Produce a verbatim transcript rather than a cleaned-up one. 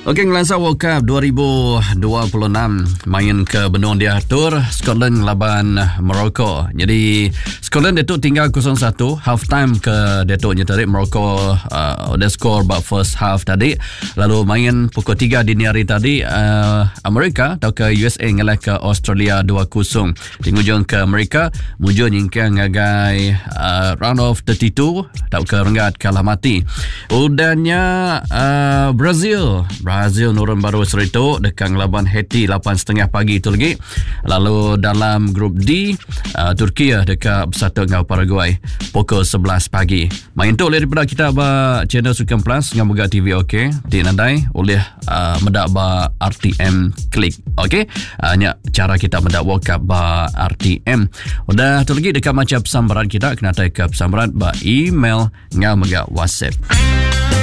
Okey, ngelansa World Cup dua ribu dua puluh enam main ke benua diatur Scotland laban Morocco. Jadi Scotland Datuk tinggal kosong satu half time ke Datuknya tadi. Morocco uh, dia score about first half tadi. Lalu main pukul tiga dini hari tadi uh, Amerika atau ke U S A ngelak ke Australia dua kosong. Di hujung ke Amerika mujur nyingkang ngagai uh, round of tiga puluh dua atau ke renggat kalah mati. Udahnya uh, Brazil Brazil nurun baru seritu dekat laban Haiti lapan tiga puluh pagi itu lagi. Lalu dalam grup D uh, Turki dekat bersatu dengan Paraguay pukul sebelas pagi. Main tu oleh daripada kita ba channel Sukan Plus dengan Boga T V okey. Di nandai oleh uh, mendak ba R T M klik. Okey. Hanya uh, cara kita mendak World Cup ba R T M. Udah tu lagi dekat macam pesambaran kita kena tai ke pesambaran ba email dengan Boga WhatsApp.